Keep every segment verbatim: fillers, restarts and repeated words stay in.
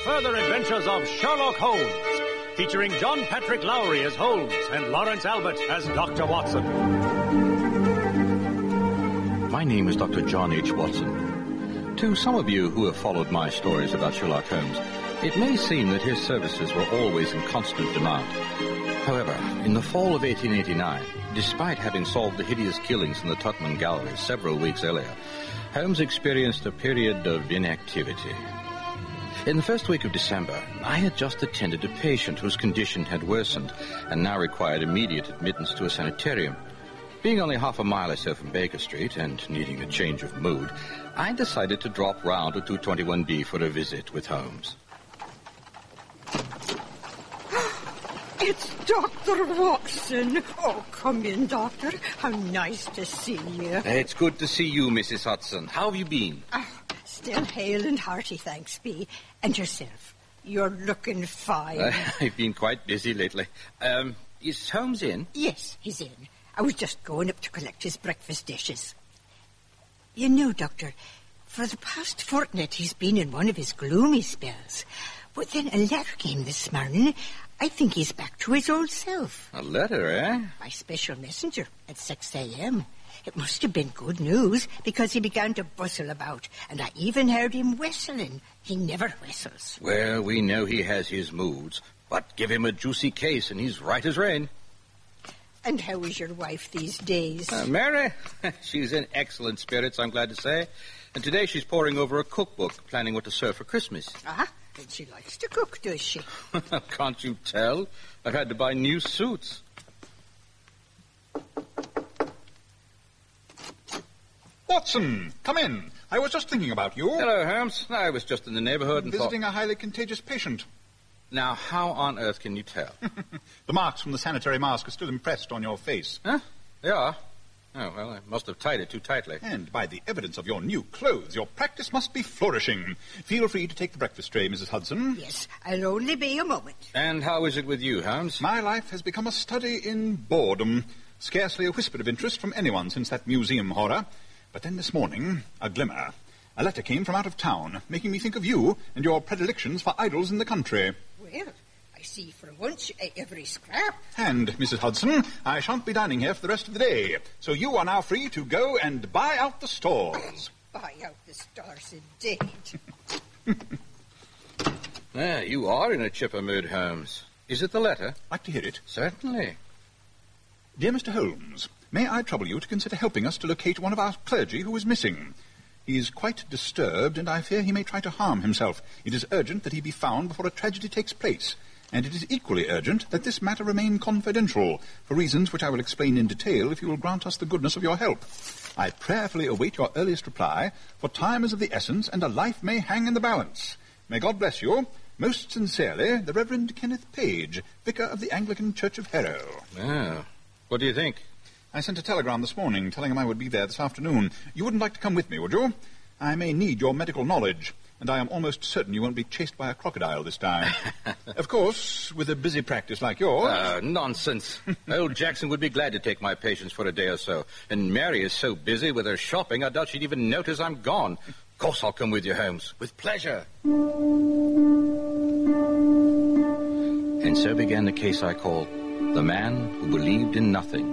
further adventures of Sherlock Holmes, featuring John Patrick Lowry as Holmes and Lawrence Albert as Doctor Watson. My name is Doctor John H. Watson. To some of you who have followed my stories about Sherlock Holmes, it may seem that his services were always in constant demand. However, in the fall of eighteen eighty-nine, despite having solved the hideous killings in the Tottenham Gallery several weeks earlier, Holmes experienced a period of inactivity. In the first week of December, I had just attended a patient whose condition had worsened and now required immediate admittance to a sanitarium. Being only half a mile or so from Baker Street and needing a change of mood, I decided to drop round to two twenty-one B for a visit with Holmes. It's Doctor Watson. Oh, come in, Doctor. How nice to see you. It's good to see you, Missus Hudson. How have you been? Uh, still hale and hearty, thanks be. And yourself? You're looking fine. Uh, I've been quite busy lately. Um, is Holmes in? Yes, he's in. I was just going up to collect his breakfast dishes. You know, Doctor, for the past fortnight he's been in one of his gloomy spells. But then a letter came this morning. I think he's back to his old self. A letter, eh? By special messenger at six a.m. It must have been good news, because he began to bustle about, and I even heard him whistling. He never whistles. Well, we know he has his moods, but give him a juicy case and he's right as rain. And how is your wife these days? Uh, Mary? She's in excellent spirits, I'm glad to say. And today she's poring over a cookbook, planning what to serve for Christmas. Ah, and she likes to cook, does she? Can't you tell? I've had to buy new suits. Watson, come in. I was just thinking about you. Hello, Holmes. I was just in the neighborhood and Visiting thought... a highly contagious patient. Now, how on earth can you tell? The marks from the sanitary mask are still impressed on your face. Huh? They are? Oh, well, I must have tied it too tightly. And by the evidence of your new clothes, your practice must be flourishing. Feel free to take the breakfast tray, Missus Hudson. Yes, I'll only be a moment. And how is it with you, Holmes? My life has become a study in boredom. Scarcely a whisper of interest from anyone since that museum horror. But then this morning, a glimmer. A letter came from out of town, making me think of you and your predilections for idols in the country. Well, I see for once every scrap. And, Missus Hudson, I shan't be dining here for the rest of the day, so you are now free to go and buy out the stores. Buy out the stores, indeed. Ah, you are in a chipper mood, Holmes. Is it the letter? Like to hear it? Certainly. Dear Mister Holmes, may I trouble you to consider helping us to locate one of our clergy who is missing? He is quite disturbed, and I fear he may try to harm himself. It is urgent that he be found before a tragedy takes place, and it is equally urgent that this matter remain confidential, for reasons which I will explain in detail if you will grant us the goodness of your help. I prayerfully await your earliest reply, for time is of the essence, and a life may hang in the balance. May God bless you. Most sincerely, the Reverend Kenneth Page, Vicar of the Anglican Church of Harrow. Ah, what do you think? I sent a telegram this morning telling him I would be there this afternoon. You wouldn't like to come with me, would you? I may need your medical knowledge, and I am almost certain you won't be chased by a crocodile this time. Of course, with a busy practice like yours... Uh, nonsense. Old Jackson would be glad to take my patients for a day or so. And Mary is so busy with her shopping, I doubt she'd even notice I'm gone. Of course I'll come with you, Holmes. With pleasure. And so began the case I call The Man Who Believed in Nothing.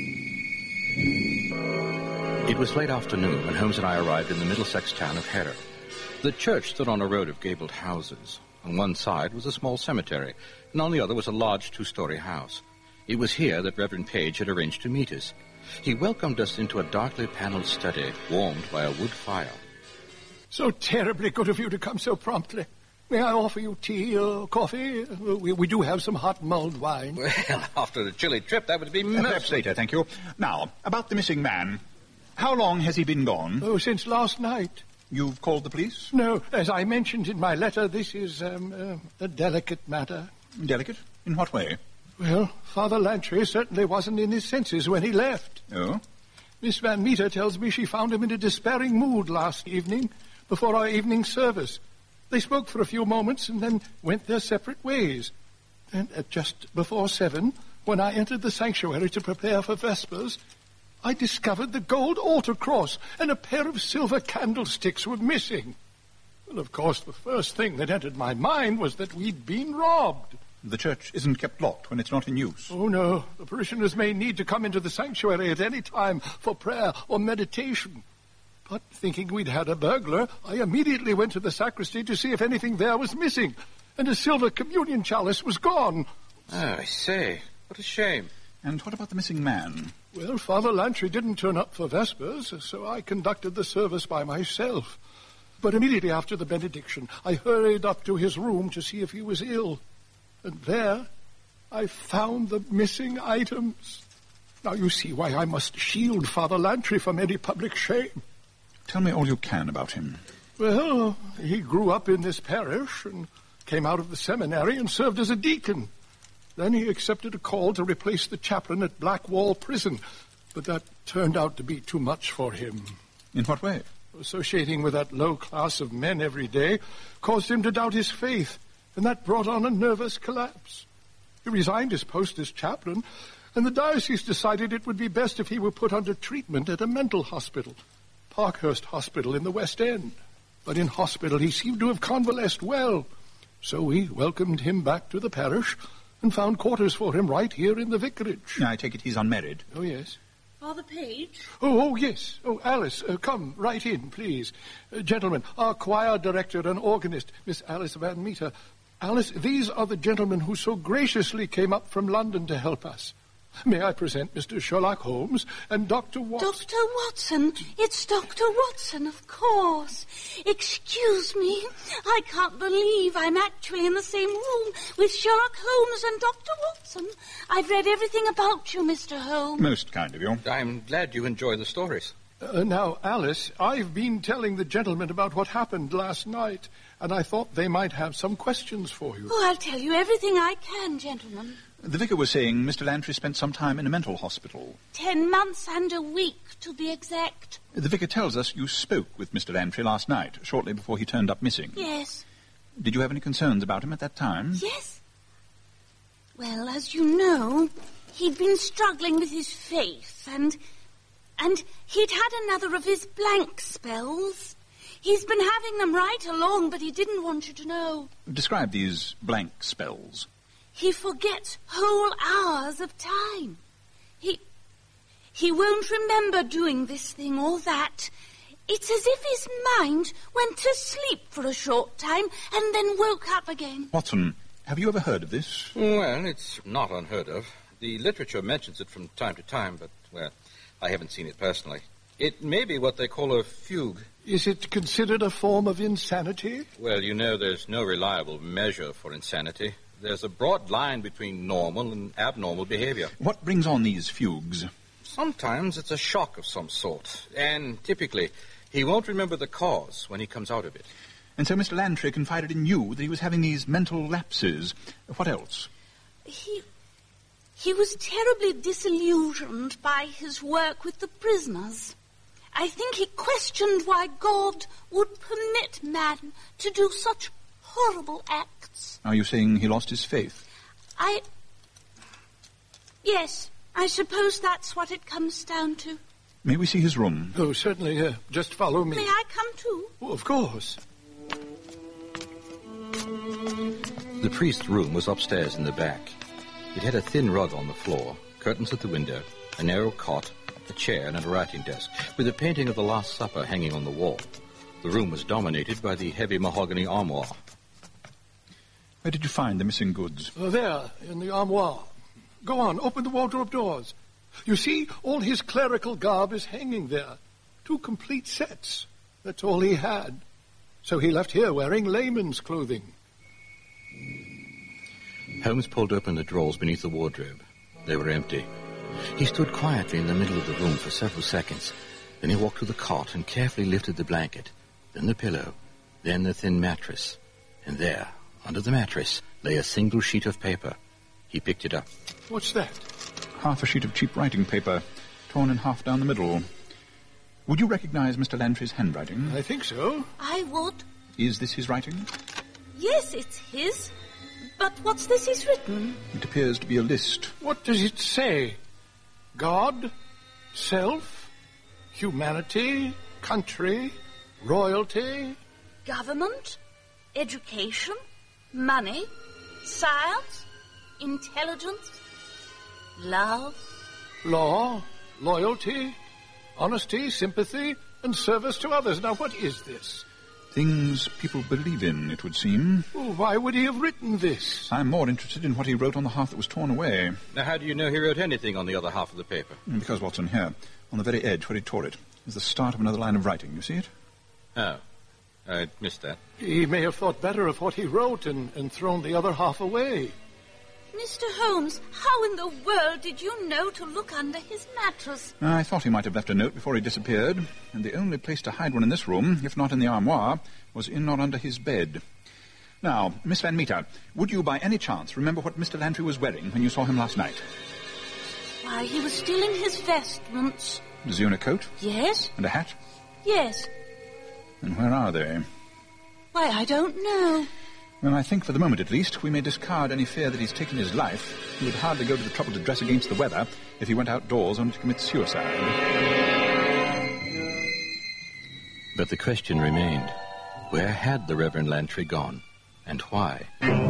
It was late afternoon when Holmes and I arrived in the Middlesex town of Harrow. The church stood on a road of gabled houses. On one side was a small cemetery, and on the other was a large two-story house. It was here that Reverend Page had arranged to meet us. He welcomed us into a darkly paneled study, warmed by a wood fire. So terribly good of you to come so promptly. May I offer you tea or coffee? We, we do have some hot mulled wine. Well, after a chilly trip, that would be most... Perhaps later, thank you. Now, about the missing man. How long has he been gone? Oh, since last night. You've called the police? No, as I mentioned in my letter, this is um, uh, a delicate matter. Delicate? In what way? Well, Father Lantry certainly wasn't in his senses when he left. Oh? Miss Van Meter tells me she found him in a despairing mood last evening, before our evening service. They spoke for a few moments and then went their separate ways. And at just before seven, when I entered the sanctuary to prepare for Vespers, I discovered the gold altar cross and a pair of silver candlesticks were missing. Well, of course, the first thing that entered my mind was that we'd been robbed. The church isn't kept locked when it's not in use. Oh, no. The parishioners may need to come into the sanctuary at any time for prayer or meditation. But thinking we'd had a burglar, I immediately went to the sacristy to see if anything there was missing. And a silver communion chalice was gone. Oh, I say. What a shame. And what about the missing man? Well, Father Lantry didn't turn up for Vespers, so I conducted the service by myself. But immediately after the benediction, I hurried up to his room to see if he was ill. And there, I found the missing items. Now you see why I must shield Father Lantry from any public shame. Tell me all you can about him. Well, he grew up in this parish and came out of the seminary and served as a deacon. Then he accepted a call to replace the chaplain at Blackwall Prison, but that turned out to be too much for him. In what way? Associating with that low class of men every day caused him to doubt his faith, and that brought on a nervous collapse. He resigned his post as chaplain, and the diocese decided it would be best if he were put under treatment at a mental hospital, Parkhurst Hospital in the West End. But in hospital he seemed to have convalesced well, so we welcomed him back to the parish and found quarters for him right here in the vicarage. I take it he's unmarried. Oh, yes. Father Page? Oh, oh, yes. Oh, Alice, uh, come right in, please. Uh, gentlemen, our choir director and organist, Miss Alice Van Meter. Alice, these are the gentlemen who so graciously came up from London to help us. May I present Mister Sherlock Holmes and Doctor Watson? Doctor Watson? It's Doctor Watson, of course. Excuse me. I can't believe I'm actually in the same room with Sherlock Holmes and Doctor Watson. I've read everything about you, Mister Holmes. Most kind of you. I'm glad you enjoy the stories. Uh, now, Alice, I've been telling the gentlemen about what happened last night, and I thought they might have some questions for you. Oh, I'll tell you everything I can, gentlemen. The vicar was saying Mister Lantry spent some time in a mental hospital. Ten months and a week, to be exact. The vicar tells us you spoke with Mister Lantry last night, shortly before he turned up missing. Yes. Did you have any concerns about him at that time? Yes. Well, as you know, he'd been struggling with his faith, and... and he'd had another of his blank spells. He's been having them right along, but he didn't want you to know. Describe these blank spells. He forgets whole hours of time. He... he won't remember doing this thing or that. It's as if his mind went to sleep for a short time and then woke up again. Watson, have you ever heard of this? Well, it's not unheard of. The literature mentions it from time to time, but, well, I haven't seen it personally. It may be what they call a fugue. Is it considered a form of insanity? Well, you know, there's no reliable measure for insanity. There's a broad line between normal and abnormal behavior. What brings on these fugues? Sometimes it's a shock of some sort, and typically he won't remember the cause when he comes out of it. And so Mister Lantry confided in you that he was having these mental lapses. What else? He... he was terribly disillusioned by his work with the prisoners. I think he questioned why God would permit man to do such horrible acts. Are you saying he lost his faith? I... Yes, I suppose that's what it comes down to. May we see his room? Oh, certainly. Uh, just follow me. May I come too? Oh, of course. The priest's room was upstairs in the back. It had a thin rug on the floor, curtains at the window, a narrow cot, a chair and a writing desk, with a painting of the Last Supper hanging on the wall. The room was dominated by the heavy mahogany armoire. Where did you find the missing goods? Uh, there, in the armoire. Go on, open the wardrobe doors. You see, all his clerical garb is hanging there. Two complete sets. That's all he had. So he left here wearing layman's clothing. Holmes pulled open the drawers beneath the wardrobe. They were empty. He stood quietly in the middle of the room for several seconds. Then he walked to the cot and carefully lifted the blanket, then the pillow, then the thin mattress. And there, under the mattress, lay a single sheet of paper. He picked it up. What's that? Half a sheet of cheap writing paper, torn in half down the middle. Would you recognize Mister Lantry's handwriting? I think so. I would. Is this his writing? Yes, it's his. But what's this he's written? It appears to be a list. What does it say? God, self, humanity, country, royalty, government, education, money, science, intelligence, love. Law, loyalty, honesty, sympathy, and service to others. Now, what is this? Things people believe in, it would seem. Oh, why would he have written this? I'm more interested in what he wrote on the half that was torn away. Now, how do you know he wrote anything on the other half of the paper? Because, Watson, here, on the very edge where he tore it, is the start of another line of writing. You see it? Oh, I missed that. He may have thought better of what he wrote and, and thrown the other half away. Mister Holmes, how in the world did you know to look under his mattress? I thought he might have left a note before he disappeared, and the only place to hide one in this room, if not in the armoire, was in or under his bed. Now, Miss Van Meter, would you by any chance remember what Mister Lantry was wearing when you saw him last night? Why, he was still in his vestments. Does he own a coat? Yes. And a hat? Yes. And where are they? Why, I don't know. Well, I think for the moment at least, we may discard any fear that he's taken his life. He would hardly go to the trouble to dress against the weather if he went outdoors only to commit suicide. But the question remained, where had the Reverend Lantry gone, and why?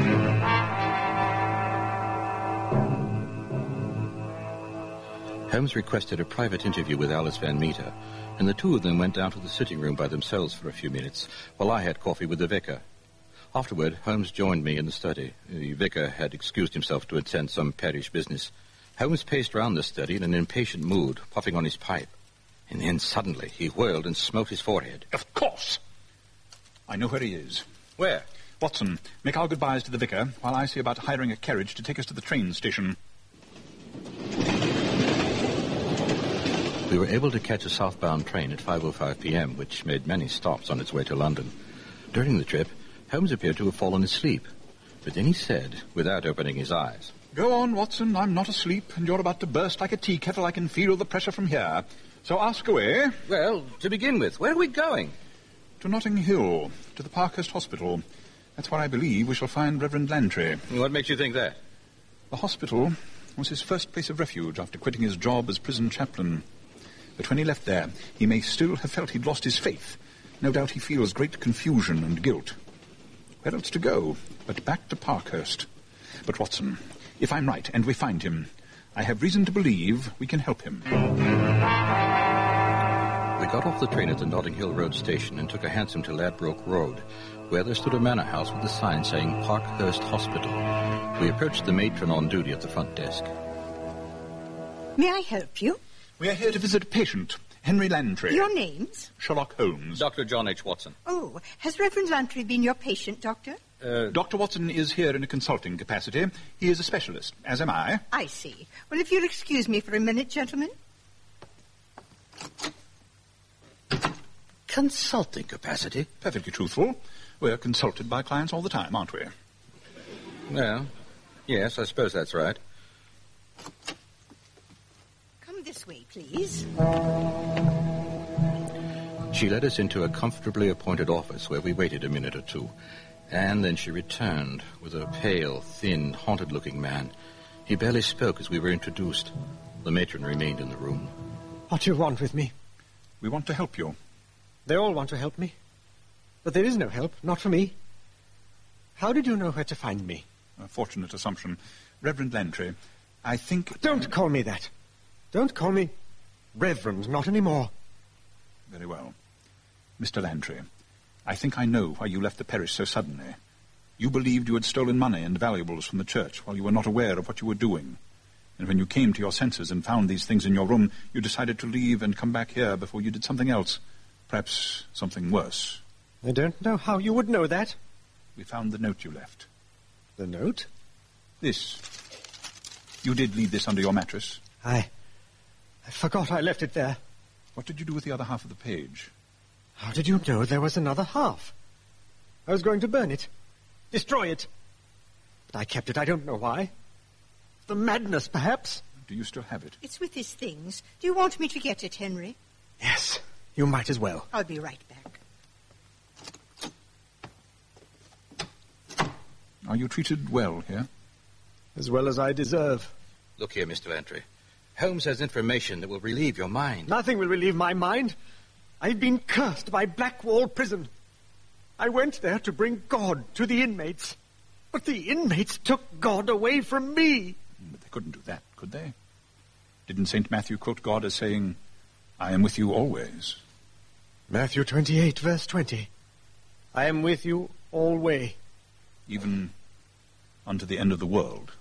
Holmes requested a private interview with Alice Van Meter, and the two of them went down to the sitting room by themselves for a few minutes, while I had coffee with the vicar. Afterward, Holmes joined me in the study. The vicar had excused himself to attend some parish business. Holmes paced round the study in an impatient mood, puffing on his pipe. And then suddenly he whirled and smote his forehead. Of course! I know where he is. Where? Watson, make our goodbyes to the vicar while I see about hiring a carriage to take us to the train station. We were able to catch a southbound train at five oh five p.m., which made many stops on its way to London. During the trip, Holmes appeared to have fallen asleep. But then he said, without opening his eyes, Go on, Watson. I'm not asleep, and you're about to burst like a tea kettle. I can feel the pressure from here. So ask away. Well, to begin with, where are we going? To Notting Hill, to the Parkhurst Hospital. That's where I believe we shall find Reverend Lantry. What makes you think that? The hospital was his first place of refuge after quitting his job as prison chaplain. But when he left there, he may still have felt he'd lost his faith. No doubt he feels great confusion and guilt. Where else to go but back to Parkhurst? But, Watson, if I'm right and we find him, I have reason to believe we can help him. We got off the train at the Notting Hill Road station and took a hansom to Ladbroke Road, where there stood a manor house with a sign saying Parkhurst Hospital. We approached the matron on duty at the front desk. May I help you? We are here to visit a patient, Henry Lantry. Your names? Sherlock Holmes. Doctor John H. Watson. Oh, has Reverend Lantry been your patient, Doctor? Uh, Doctor Watson is here in a consulting capacity. He is a specialist, as am I. I see. Well, if you'll excuse me for a minute, gentlemen. Consulting capacity? Perfectly truthful. We're consulted by clients all the time, aren't we? Well, yes, I suppose that's right. Come this way, please. She led us into a comfortably appointed office where we waited a minute or two. And then she returned with a pale, thin, haunted-looking man. He barely spoke as we were introduced. The matron remained in the room. What do you want with me? We want to help you. They all want to help me. But there is no help, not for me. How did you know where to find me? A fortunate assumption. Reverend Lantry, I think... Don't call me that. Don't call me Reverend, not anymore. Very well. Mister Lantry, I think I know why you left the parish so suddenly. You believed you had stolen money and valuables from the church while you were not aware of what you were doing. And when you came to your senses and found these things in your room, you decided to leave and come back here before you did something else. Perhaps something worse. I don't know how you would know that. We found the note you left. The note? This. You did leave this under your mattress? I... I forgot I left it there. What did you do with the other half of the page? How did you know there was another half? I was going to burn it. Destroy it. But I kept it. I don't know why. The madness, perhaps. Do you still have it? It's with his things. Do you want me to get it, Henry? Yes, you might as well. I'll be right back. Are you treated well here? As well as I deserve. Look here, Mister Lantry. Holmes has information that will relieve your mind. Nothing will relieve my mind. I've been cursed by Blackwall Prison. I went there to bring God to the inmates. But the inmates took God away from me. But they couldn't do that, could they? Didn't Saint Matthew quote God as saying, I am with you always? Matthew twenty-eight, verse twenty. I am with you always. Even unto the end of the world.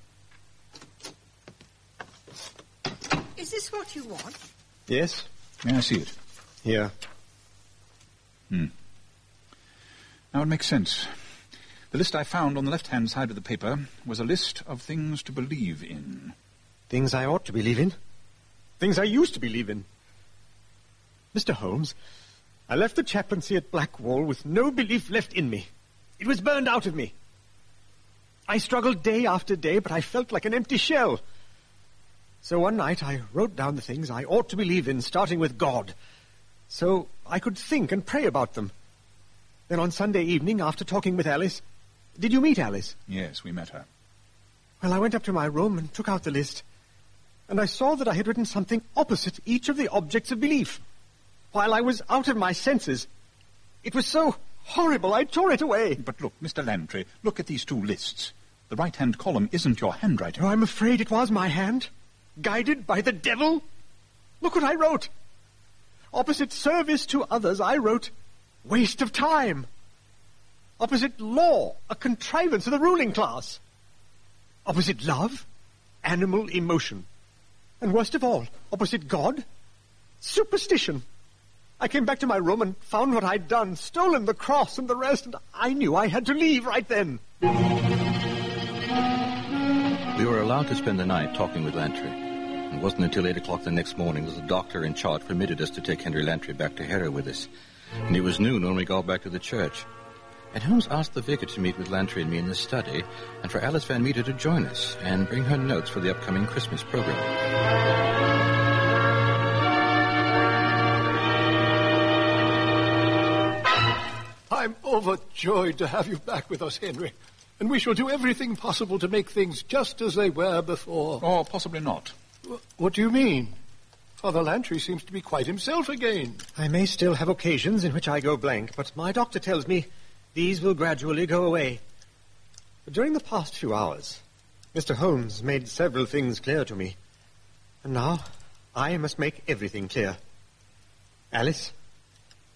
Is this what you want? Yes. May I see it? Here. Hmm. Now it makes sense. The list I found on the left-hand side of the paper was a list of things to believe in. Things I ought to believe in. Things I used to believe in. Mister Holmes, I left the chaplaincy at Blackwall with no belief left in me. It was burned out of me. I struggled day after day, but I felt like an empty shell. So one night I wrote down the things I ought to believe in, starting with God, so I could think and pray about them. Then on Sunday evening, after talking with Alice... Did you meet Alice? Yes, we met her. Well, I went up to my room and took out the list, and I saw that I had written something opposite each of the objects of belief. While I was out of my senses, it was so horrible I tore it away. But look, Mister Lantry, look at these two lists. The right-hand column isn't your handwriting. Oh, I'm afraid it was my hand, guided by the devil. Look what I wrote. Opposite service to others, I wrote waste of time. Opposite law, a contrivance of the ruling class. Opposite love, animal emotion. And worst of all, opposite God, superstition. I came back to my room and found what I'd done, stolen the cross and the rest, and I knew I had to leave right then. We were allowed to spend the night talking with Lantry. It wasn't until eight o'clock the next morning that the doctor in charge permitted us to take Henry Lantry back to Harrow with us. And it was noon when we got back to the church. And Holmes asked the vicar to meet with Lantry and me in the study, and for Alice Van Meter to join us and bring her notes for the upcoming Christmas program. I'm overjoyed to have you back with us, Henry. And we shall do everything possible to make things just as they were before. Or possibly not. What do you mean? Father Lantry seems to be quite himself again. I may still have occasions in which I go blank, but my doctor tells me these will gradually go away. But during the past few hours, Mister Holmes made several things clear to me. And now, I must make everything clear. Alice,